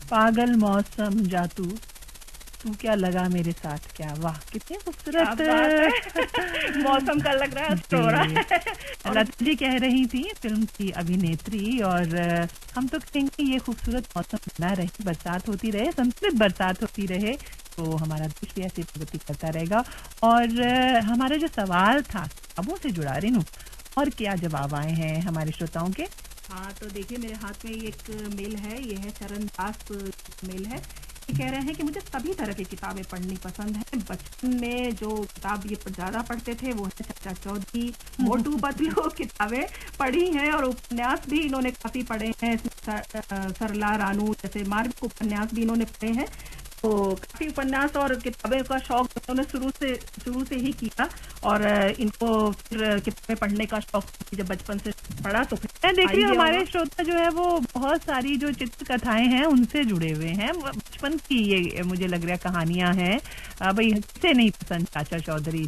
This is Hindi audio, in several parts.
पागल मौसम जा तू क्या लगा मेरे साथ क्या, वाह कितने खूबसूरत मौसम का लग रहा है तो रहा है। लता जी कह रही थी फिल्म की अभिनेत्री, और हम तो कहेंगे ये खूबसूरत मौसम बना रहे, बरसात होती रहे, संतुलित बरसात होती रहे, तो हमारा देश भी ऐसी प्रगति करता रहेगा। और हमारा जो सवाल था किताबों से जुड़ा, रेनू, और क्या जवाब आए हैं हमारे श्रोताओं के? हाँ तो देखिए मेरे हाथ में एक मेल है, ये है चरण दास मेल है। ये कह रहे हैं कि मुझे सभी तरह की किताबें पढ़नी पसंद है। बचपन में जो किताब ये ज्यादा पढ़ते थे वो है चचा चौधरी, मोटू पतलू किताबें पढ़ी हैं, और उपन्यास भी इन्होंने काफी पढ़े हैं। सरला रानू जैसे मार्मिक उपन्यास भी इन्होंने पढ़े हैं। तो काफी उपन्यास और किताबें का शौक उन्होंने शुरू से ही किया, और इनको फिर किताबें पढ़ने का शौक जब बचपन से पढ़ा तो फिर देखिए हमारे श्रोता जो है वो बहुत सारी जो चित्र कथाएं हैं उनसे जुड़े हुए हैं, बचपन की ये मुझे लग रहा है कहानियां हैं। भाई किसे नहीं पसंद चाचा चौधरी,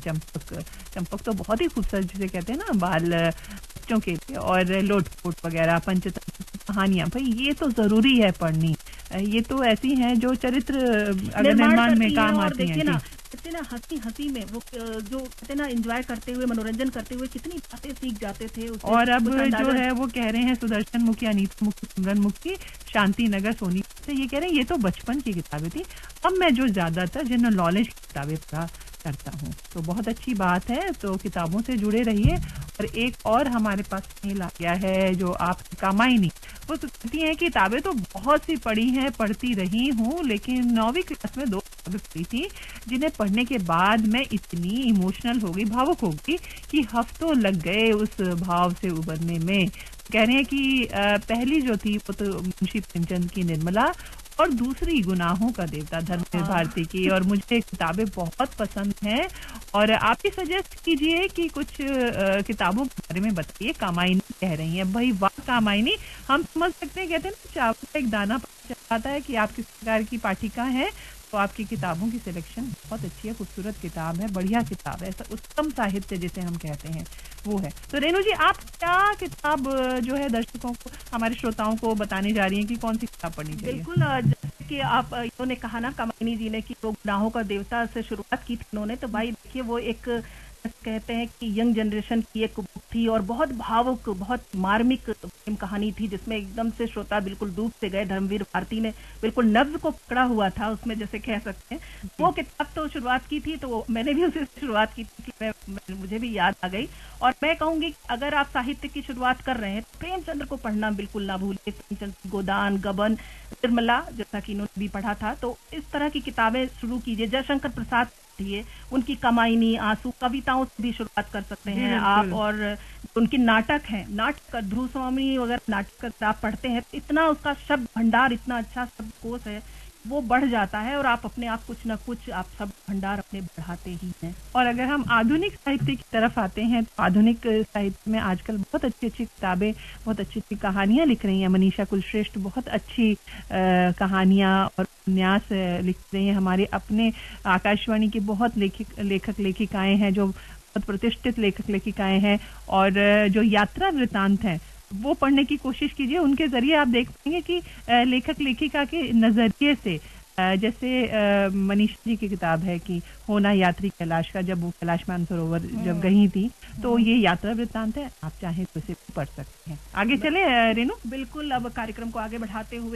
चंपक तो बहुत ही खूबसूरत जिसे कहते हैं ना बाल बच्चों के लिए, और लोटपोट वगैरह, पंचतंत्र कहानियां, भाई ये तो जरूरी है पढ़नी। ये तो ऐसी हैं जो चरित्र निर्माण में काम आती हैं। बच्चे ना हंसी में वो जो कहते ना एंजॉय करते हुए, मनोरंजन करते हुए कितनी बातें सीख जाते थे। और अब जो है वो कह रहे हैं सुदर्शन मुखी, अनीता मुखी, सिमरन मुखी, शांति नगर, सोनी से, ये कह रहे हैं ये तो बचपन की किताबें थी, अब मैं जो ज्यादातर जनरल नॉलेज की किताबें पढ़ा करता हूँ। तो बहुत अच्छी बात है, तो किताबों से जुड़े रहिए। और एक और हमारे पास मेल आ गया है जो आप कामायनी, वो तो कहती हैं कि किताबें तो बहुत सी पढ़ी हैं, पढ़ती रही हूँ, लेकिन 9वीं क्लास में 2 किताबें पढ़ी थी जिन्हें पढ़ने के बाद मैं इतनी इमोशनल हो गई, भावुक हो गई कि हफ्तों लग गए उस भाव से उबरने में। कह रहे हैं कि पहली जो थी वो तो मुंशी प्रेमचंद की निर्मला, और दूसरी गुनाहों का देवता धर्मवीर भारती की, और मुझे किताबें बहुत पसंद हैं। और आप ही सजेस्ट कीजिए कि कुछ किताबों के बारे में बताइए। कामायनी कह रही हैं, भाई वाह कामायनी, हम समझ सकते हैं, कहते हैं ना चावल का एक दाना चाहता है कि आप किस प्रकार की पाठिका हैं, तो आपकी किताबों की सिलेक्शन बहुत अच्छी है, खूबसूरत किताब है, बढ़िया किताब है, उत्तम साहित्य जिसे हम कहते हैं वो है। तो रेणु जी आप क्या किताब जो है दर्शकों को, हमारे श्रोताओं को बताने जा रही हैं कि कौन सी किताब पढ़नी चाहिए? बिल्कुल, जैसे कि आप इन्होंने कहा ना कामायनी जी ने कि वो गुनाहों का देवता से शुरुआत की थी इन्होंने, तो भाई देखिए वो एक कहते हैं कि यंग जनरेशन की एक बुक थी, और बहुत भावुक, बहुत मार्मिक प्रेम कहानी थी, जिसमें एकदम से श्रोता बिल्कुल डूब से गए। धर्मवीर भारती ने बिल्कुल नब्ज को पकड़ा हुआ था उसमें, जैसे कह सकते हैं। वो किताब तो शुरुआत की थी, तो मैंने भी उसे शुरुआत की थी, मुझे भी याद आ गई। और मैं कहूंगी अगर आप साहित्य की शुरुआत कर रहे हैं तो प्रेमचंद्र को पढ़ना बिल्कुल ना भूलिए। प्रेमचंद्र गोदान, गबन, निर्मला, जैसा कि इन्होंने भी पढ़ा था, तो इस तरह की किताबें शुरू कीजिए। जयशंकर प्रसाद उनकी कमायनी, आंसू, कविताओं से भी शुरुआत कर सकते हैं आप। और उनके नाटक हैं, नाटक ध्रुव स्वामी वगैरह नाटक आप पढ़ते हैं, इतना उसका शब्द भंडार, इतना अच्छा शब्दकोश है, वो बढ़ जाता है, और आप अपने आप कुछ न कुछ आप सब भंडार अपने बढ़ाते ही हैं। और अगर हम आधुनिक साहित्य की तरफ आते हैं तो आधुनिक साहित्य में आजकल बहुत अच्छी अच्छी किताबें, बहुत अच्छी अच्छी कहानियां लिख रही हैं। मनीषा कुलश्रेष्ठ बहुत अच्छी कहानियां और उपन्यास लिख रही हैं। हमारे अपने आकाशवाणी के बहुत लेखक लेखिकाएं हैं जो बहुत प्रतिष्ठित लेखक लेखिकाएं हैं, और जो यात्रा वृतांत हैं वो पढ़ने की कोशिश कीजिए। उनके जरिए आप देख पाएंगे कि लेखक लेखिका के नजरिए से, जैसे मनीषा जी की किताब है कि होना यात्री कैलाश का, जब वो कैलाश मानसरोवर जब गई थी, तो ये यात्रा वृत्तांत है, आप चाहें तो इसे पढ़ सकते हैं। आगे चले रेणु? बिल्कुल, अब कार्यक्रम को आगे बढ़ाते हुए